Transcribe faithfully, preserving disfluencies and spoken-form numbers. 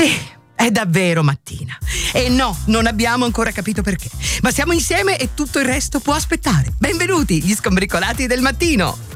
Sì, è davvero mattina. E no, non abbiamo ancora capito perché. Ma siamo insieme e tutto il resto può aspettare. Benvenuti, gli Skombricolati del mattino.